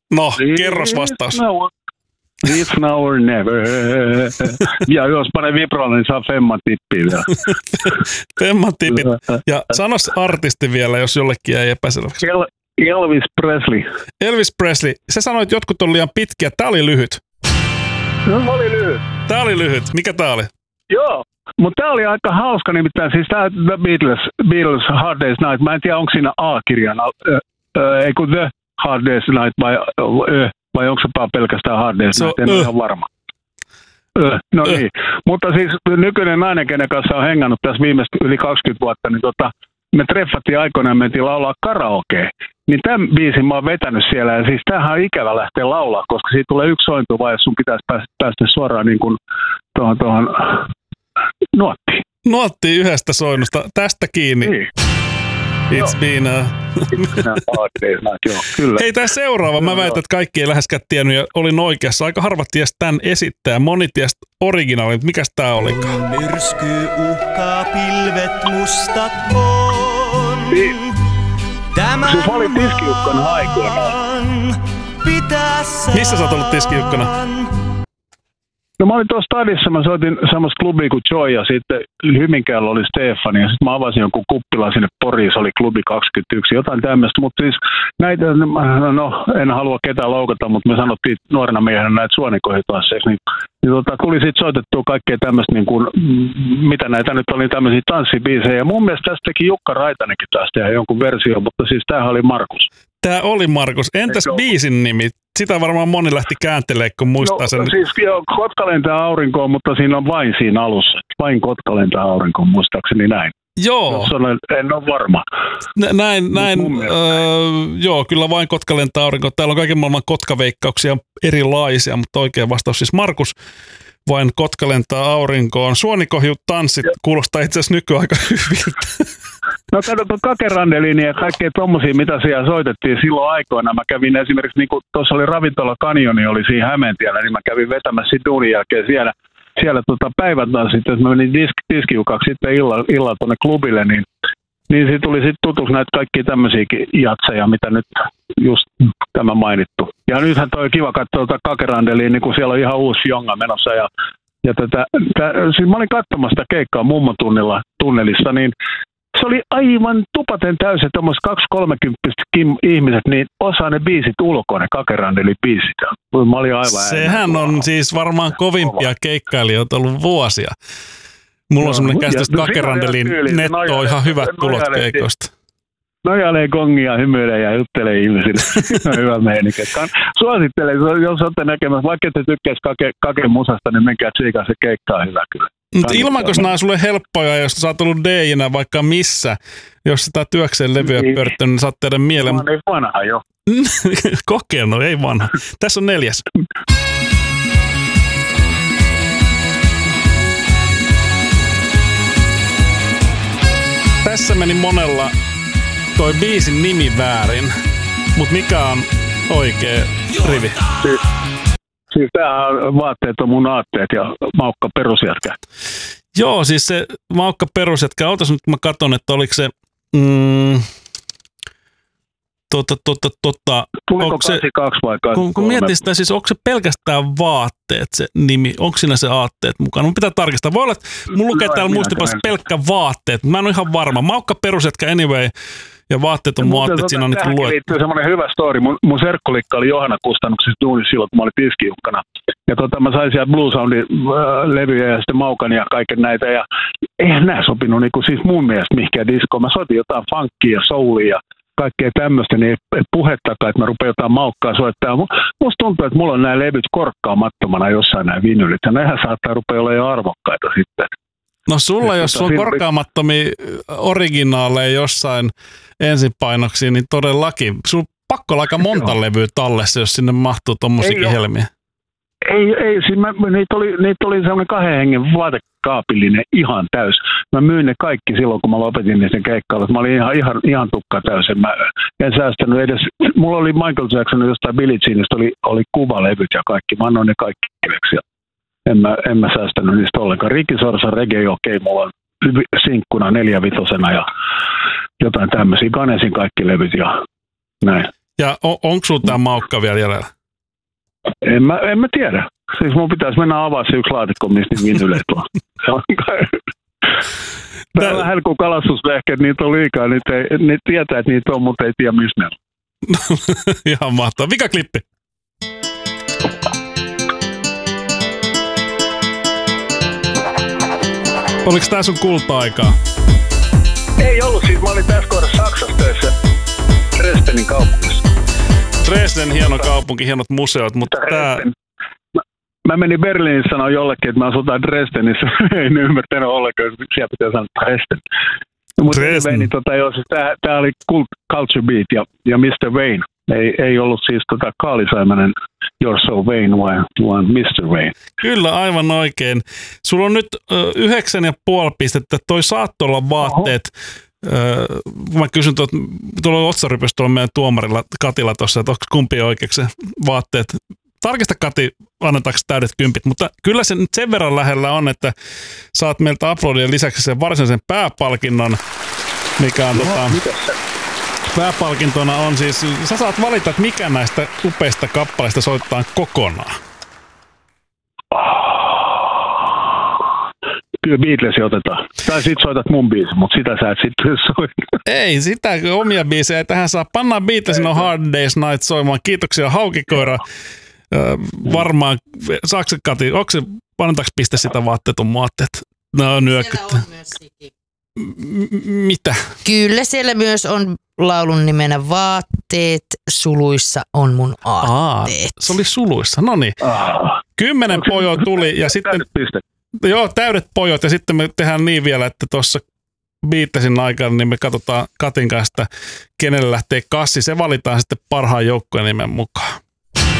No, kerros vastaus. It's now or never. Ja jos panee vibralle, niin saa femman tippiä vielä. Femman tippit. Ja sano se artisti vielä, jos jollekin jäi epäselväksi. Elvis Presley. Elvis Presley. Sä sanoit, että jotkut on liian pitkiä. Tää oli lyhyt. No, oli lyhyt. Tää oli lyhyt. Mikä tää oli? Joo. Mutta tämä oli aika hauska, nimittäin siis tämä The Beatles Hard Day's Night. Mä en tiedä, onko siinä A-kirjana, ei kun The Hard Day's Night vai onko se pelkästään Hard Day's Night, en ole ihan varma. No niin, mutta siis nykyinen nainen, kenen kanssa on hengannut tässä viimeistä yli 20 vuotta, niin me treffattiin aikoinaan, mentiin laulaa karaokea. Niin tämän biisin mä oon vetänyt siellä, ja siis tämähän on ikävä lähteä laulaa, koska siitä tulee yksi sointuva, jos sun pitäisi päästä suoraan niin kuin tuohon nuottiin. Nuottiin yhdestä soinnusta. Tästä kiinni. Niin. It's been a... Kyllä. Hei, tää seuraava. Mä väitän, että kaikki ei läheskään tiennyt ja olin oikeassa. Aika harva ties tän esittää. Moni ties originaalin. Mikäs tää olikaan? Myrsky uhkaa, pilvet mustat on. Tämän siis mä olin tiskiukkona aikoinaan. Missä sä oot ollut tiskiukkona? No mä olin tuossa stadissa, mä soitin samassa klubiin kuin Joy ja sitten Hyminkäällä oli Stefani ja sitten mä avasin jonkun kuppilan sinne Poriin, se oli klubi 21, jotain tämmöistä, mutta siis näitä, no en halua ketään loukata, mutta me sanottiin nuorena miehenä näitä suonikohitansseiksi, niin tuli sitten soitettua kaikkea tämmöistä, niin kuin, mitä näitä nyt oli tämmöisiä tanssibiisejä ja mun mielestä tästä teki Jukka Raitanenkin taas tehdä jonkun versio, mutta siis tämähän oli Markus. Tää oli Markus. Entäs biisin nimi? Sitä varmaan moni lähti kääntelemään, kun muistaa sen. No siis joo, Kotka lentää aurinkoon, mutta siinä on vain siinä alussa. Vain Kotka lentää aurinkoon, muistaakseni näin. Joo. En ole varma. Näin. Joo, kyllä vain Kotka lentää aurinkoon. Täällä on kaiken maailman kotkaveikkauksia erilaisia, mutta oikea vastaus siis Markus. Vain Kotka lentää aurinkoon. Suonikohjut tanssit kuulostaa itse asiassa nykyaika hyviltä. No kato, Kakerandeliin ja kaikkea tommosia, mitä siellä soitettiin silloin aikoina. Mä kävin esimerkiksi, niin kuin tuossa oli ravintola Kanjoni, oli siinä Hämeentiellä, niin mä kävin vetämässä sitten duunin jälkeen siellä päivät taas sitten, että mä menin tiskiukaksi sitten illalla tuonne klubille, niin siitä tuli sitten tutuksi näitä kaikkia tämmöisiäkin jatseja, mitä nyt just tämä mainittu. Ja nythän toi kiva katsoa Kakerandeliin, niin kun siellä on ihan uusi jonga menossa ja siis mä olin katsomassa sitä keikkaa mummotunnelissa, niin se oli aivan tupaten täysin, tuommoiset 2-30 ihmiset, niin osaa ne biisit ulkoa, ne Kakerandeli-biisit. Mä olin aivan sehän on siis varmaan kovimpia keikkailijoita ollut vuosia. Mulla on semmoinen käsitys, että Kakerandelin netto on ihan hyvät tulot keikoista. Nojailee gongia, hymyilee ja juttelee ihmisille. Hyvä meininki. Suosittelen, jos olette näkemässä, vaikka ette tykkäisi Kaken musasta, niin menkää tsiikaa, se keikka on hyvä kyllä. Mutta ilmankos nämä on sulle helppoja, jos sä oot ollut DJ:nä vaikka missä, jos sitä työkseen levyä pörttänyt, niin sä oot tehdä mieleen. Mä oon niin vanha jo. Kokenut, ei vanha. Tässä on 4. Tässä meni monella toi biisin nimi väärin, mutta mikä on oikea rivi? Siis tää vaatteet on mun aatteet ja Maukka perusjätkä. Joo, siis se Maukka perusjätkä. Ootas nyt, mä katson, että oliko se... Tuliko 82 vai 83? Kun miettii sitä, siis onko se pelkästään vaatteet se nimi? Onko siinä se aatteet mukana? Mun pitää tarkistaa. Voi olla, että mun lukee täällä muistipassa pelkkä vaatteet. Mä en ole ihan varma. Maukka perusjätkä anyway. Ja vaatteet on vaatteet, siinä on nyt luettu. Tähän liittyy semmoinen hyvä story. Mun serkkulikka oli Johanna kustannuksessa duunissa silloin, kun mä olin tiskiukkana. Ja mä sain siellä Blue Soundin levyjä ja sitten Maukan ja kaiken näitä. Ja eihän nää sopinut niin kuin siis mun mielestä mihinkään diskoon. Mä soitin jotain funkia ja soulia ja kaikkea tämmöistä, niin ei puhettakaan, että mä rupean jotain Maukkaa soittaa. Musta tuntuu, että mulla on nämä levyt korkkaamattomana jossain nämä vinylit. Ja nehän saattaa rupea olla jo arvokkaita sitten. No sulla, jos sulla on korkaamattomia originaaleja jossain ensipainoksiin, niin todellakin. Sulla on pakko olla aika monta levyä tallessa, jos sinne mahtuu tommosiakin helmiä. Ei, siis niitä oli sellainen 2 hengen vaatekaapillinen ihan täys. Mä myin ne kaikki silloin, kun mä lopetin niiden keikkailla. Mä olin ihan tukka täysin. Mä en säästänyt edes. Mulla oli Michael Jackson jostain Billie Jeanista oli kuvalevyt ja kaikki. Mä annoin ne kaikki kiveksi. En mä säästänyt niistä ollenkaan. Ricky Sorsa, Reggae okei, mulla on sinkkuna 4-5 ja jotain tämmöisiä. Ganesin kaikki levyt ja näin. Ja onko sulla tämä maukka vielä jäljellä? En mä tiedä. Siis mun pitäisi mennä avaa se yksi laatikko, mistä niin vinyleet on. Se on vähän kuin kalastusvehkeet, niitä on liikaa. Ne tietää, että niitä on, mutta ei tiedä, missä ne on. Ihan mahtavaa. Vikaklippi. Oliko tää sun kulta-aikaa? Ei ollut, siis mä olin tässä kohdassa Saksassa töissä Dresdenin kaupungissa. Dresden, hieno kaupunki, hienot museot, mutta tää... Mä menin Berliinissä sanoa jollekin, että mä asutaan Dresdenissä. En ymmärtänyt ollenkaan, siellä pitää sanoa Dresden. Mutta siis tää oli Culture Beat ja Mr. Wayne. Ei ollut siis Kaali Saimanen You're So Vain, vaan Mr. Wayne. Kyllä, aivan oikein. Sulla on nyt 9,5 pistettä. Toi saattoi olla vaatteet. Mä kysyn tuolla otsarypyssä tuolla meidän tuomarilla Katilla tuossa, että onko kumpi oikeaksi vaatteet. Tarkista Kati, annetaanko täydet kympit, mutta kyllä se nyt sen verran lähellä on, että saat meiltä uploadien lisäksi sen varsinaisen pääpalkinnon, mikä on pääpalkintona on siis, sä saat valita, että mikä näistä upeista kappaleista soitetaan kokonaan. Kyllä Beatlesi otetaan. Tai sit soitat mun biisi, mutta sitä sä et sitten soita. Ei, sitä omia biisejä tähän saa. Pannaan Beatlesin on Hard Day's Night soimaan. Kiitoksia Haukikoira. Varmaan, saako se Kati, annetaanko piste sitä vaatteet on muatteet? No nyökyttä. Mitä? Kyllä siellä myös on laulun nimenä Vaatteet, suluissa on mun aatteet. Se oli suluissa, no niin. 10 pojoa tuli ja sitten... Joo, täydet pojot ja sitten me tehdään niin vielä, että tuossa Beatlesin aikana niin me katsotaan Katin kanssa, kenelle lähtee kassi. Se valitaan sitten parhaan joukkueen nimen mukaan.